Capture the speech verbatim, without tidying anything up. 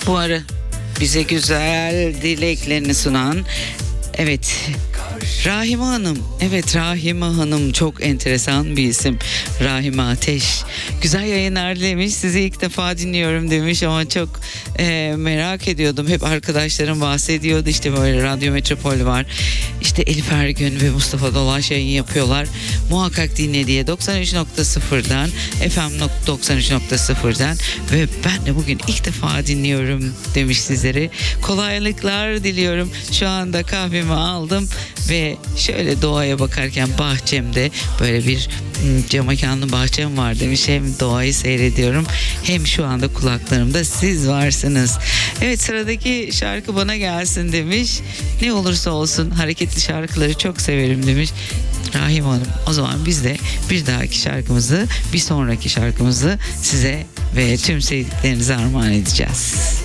Bu ara bize güzel dileklerini sunan, evet, Rahime Hanım. Evet, Rahime Hanım çok enteresan bir isim. Rahime Ateş. Güzel yayınlar demiş. Sizi ilk defa dinliyorum demiş ama çok e, merak ediyordum. Hep arkadaşlarım bahsediyordu. İşte böyle Radyo Metropol var. İşte Elif Ergün ve Mustafa Dolaş yayın yapıyorlar. Muhakkak dinle diye doksan üç nokta sıfırdan, F M doksan üç nokta sıfırdan ve ben de bugün ilk defa dinliyorum demiş sizlere. Kolaylıklar diliyorum. Şu anda kahvemi aldım ve şöyle doğaya bakarken bahçemde böyle bir cam mekanlı bahçem var demiş. Hem doğayı seyrediyorum hem şu anda kulaklarımda siz varsınız. Evet, sıradaki şarkı bana gelsin demiş. Ne olursa olsun hareketli şarkıları çok severim demiş Rahim Hanım. O zaman biz de bir dahaki şarkımızı, bir sonraki şarkımızı size ve tüm sevdiklerinize armağan edeceğiz.